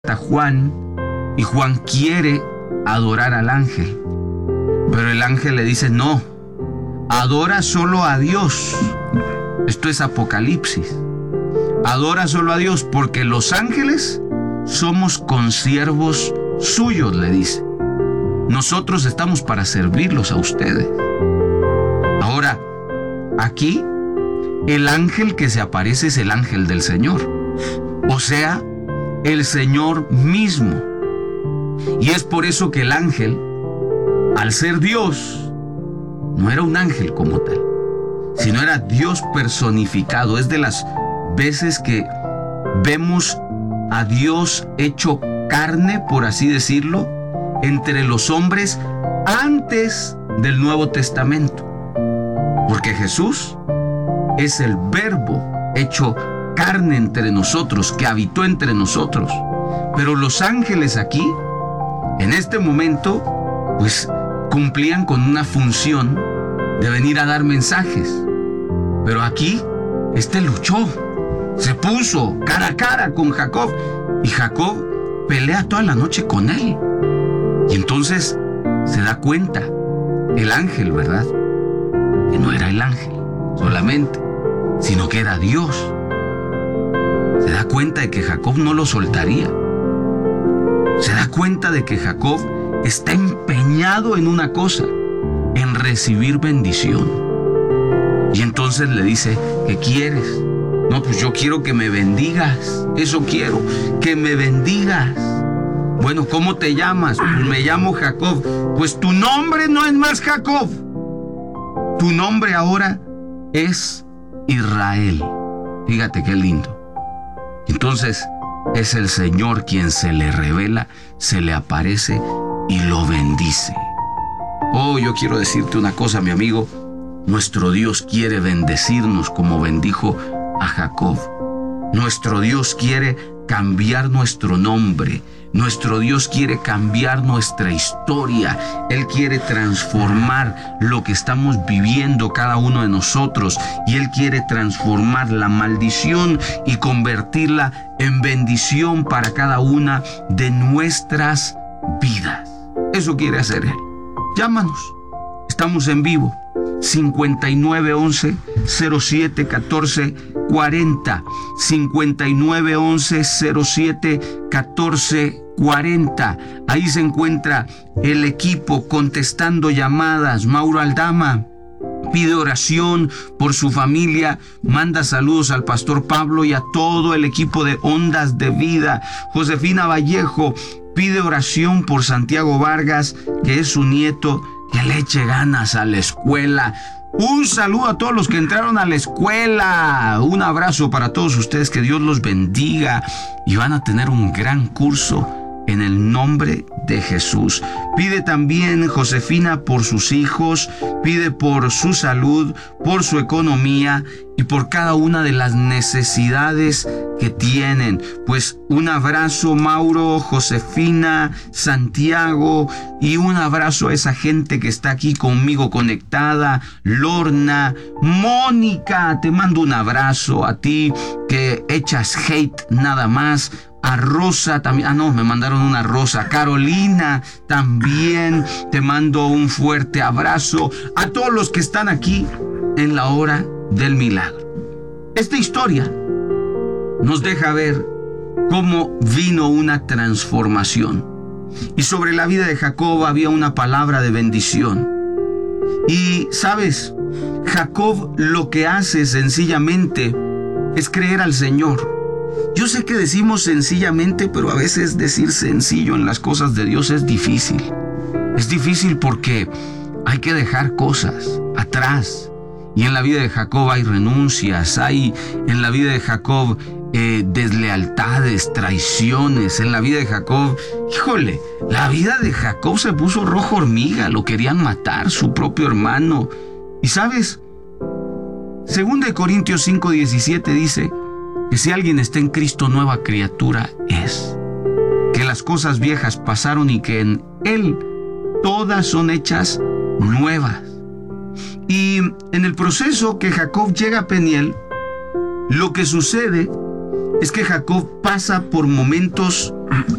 a Juan y Juan quiere adorar al ángel. Pero el ángel le dice, no, adora solo a Dios. Esto es Apocalipsis. Adora solo a Dios porque los ángeles somos consiervos suyos, le dice. Nosotros estamos para servirlos a ustedes. Ahora, aquí, el ángel que se aparece es el ángel del Señor. O sea, el Señor mismo. Y es por eso que el ángel, al ser Dios, no era un ángel como tal, sino era Dios personificado. Es de las veces que vemos a Dios hecho carne, por así decirlo, entre los hombres antes del Nuevo Testamento. Porque Jesús es el Verbo hecho carne entre nosotros, que habitó entre nosotros. Pero los ángeles aquí, en este momento, pues cumplían con una función de venir a dar mensajes. Pero aquí, luchó, se puso cara a cara con Jacob, y Jacob pelea toda la noche con él. Y entonces se da cuenta el ángel, ¿verdad?, que no era el ángel solamente, sino que era Dios. Se da cuenta de que Jacob no lo soltaría. Se da cuenta de que Jacob está empeñado en una cosa, en recibir bendición. Y entonces le dice, ¿qué quieres? No, pues yo quiero que me bendigas. Eso quiero, que me bendigas. Bueno, ¿cómo te llamas? Pues me llamo Jacob. Pues tu nombre no es más Jacob. Tu nombre ahora es Israel. Fíjate qué lindo. Entonces es el Señor quien se le revela, se le aparece y lo bendice. Oh, yo quiero decirte una cosa, mi amigo. Nuestro Dios quiere bendecirnos como bendijo a Jacob. Nuestro Dios quiere cambiar nuestro nombre. Nuestro Dios quiere cambiar nuestra historia. Él quiere transformar lo que estamos viviendo cada uno de nosotros. Y Él quiere transformar la maldición y convertirla en bendición para cada una de nuestras vidas. Eso quiere hacer Él. Llámanos. Estamos en vivo. 5911 07 14 40 5911 07 14 40. Ahí se encuentra el equipo contestando llamadas. Mauro Aldama pide oración por su familia, manda saludos al pastor Pablo y a todo el equipo de Ondas de Vida. Josefina Vallejo pide oración por Santiago Vargas, que es su nieto, que le eche ganas a la escuela. Un saludo a todos los que entraron a la escuela. Un abrazo para todos ustedes, que Dios los bendiga y van a tener un gran curso en el nombre de Jesús. Pide también Josefina por sus hijos, pide por su salud, por su economía y por cada una de las necesidades que tienen. Pues un abrazo, Mauro, Josefina, Santiago, y un abrazo a esa gente que está aquí conmigo conectada. Lorna, Mónica, te mando un abrazo. A ti que echas hate nada más. A Rosa también, me mandaron una rosa. Carolina, también te mando un fuerte abrazo. A todos los que están aquí en la hora del milagro. Esta historia nos deja ver cómo vino una transformación. Y sobre la vida de Jacob había una palabra de bendición. Y, ¿sabes? Jacob lo que hace sencillamente es creer al Señor. Yo sé que decimos sencillamente, pero a veces decir sencillo en las cosas de Dios es difícil. Es difícil porque hay que dejar cosas atrás. Y en la vida de Jacob hay renuncias, hay en la vida de Jacob deslealtades, traiciones. En la vida de Jacob, la vida de Jacob se puso rojo hormiga, lo querían matar, su propio hermano. Y ¿sabes? 2 Corintios 5:17 dice que si alguien está en Cristo, nueva criatura es. Que las cosas viejas pasaron y que en Él todas son hechas nuevas. Y en el proceso que Jacob llega a Peniel, lo que sucede es que Jacob pasa por momentos